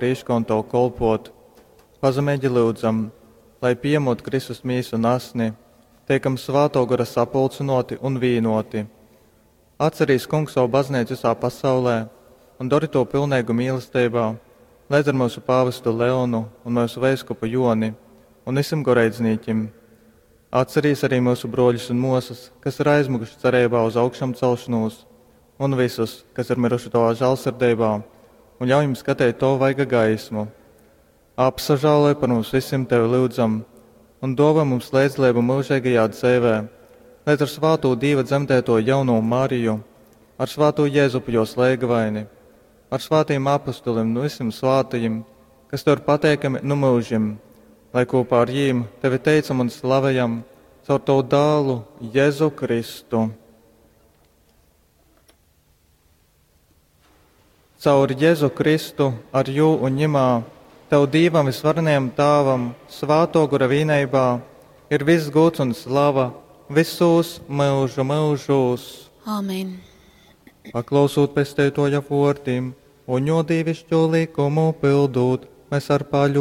prīškonto kolpot. Pazemēģi lūdzam, lai piemūt Kristus mīsu un asni, tiekam svāto gara sapulcinoti un vīnoti. Atcerīs, Kungs, savu baznīcu visā pasaulē un dari to pilnīgu mīlestībā, līdz ar mūsu pāvestu Leonu un mūsu veiskupu Joni un visam goreidzniekiem. Atcerīs arī mūsu broļus un mosas, kas ir aizmuguši cerībā uz augšām celšanos, un visus, kas ir miruši tavā žēlsirdībā, un ļauj jums skatīt to vaiga gaismu. Apsažāloj par mums visiem tevi lūdzam, un dāvā mums līdzlību mūžīgajā dzīvē, līdz ar svāto Dieva dzemdēto jauno Mariju, ar svāto Jēzupu jo slēgavaini, ar svātiem apostolim un visiem svātajiem, kas tev ir pateikami nu mūžim, lai kopā ar jīm tevi teicam un slavējam caur tavu dālu Jēzu Kristu. Caur Jēzu Kristu ar jū un ņemā, tev Dievam visvarenajam Tāvam, svāto gara vīneibā, ir viss gods un slava, visos mūžu mūžos. Āmen. Paklausot pēc teitoja vārtiem un jo dievišķo likumu pildot, mēs ar paļu